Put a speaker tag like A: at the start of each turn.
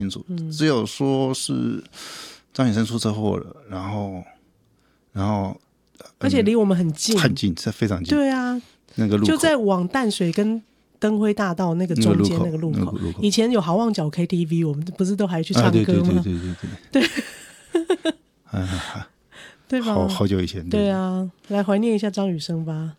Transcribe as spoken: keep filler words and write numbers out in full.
A: 清楚，嗯、只有说是张雨生出车祸了，然后然后、嗯、
B: 而且离我们很近，
A: 很近，非常近。
B: 对啊，
A: 那个路口
B: 就在往淡水跟灯辉大道那个中间那个路口，那个路口以前有好望角 K T V， 我们不是都还去唱歌吗？啊、对
A: 对对对对对
B: 对，对吧？
A: 好好久以前。
B: 对啊，来怀念一下张雨生吧。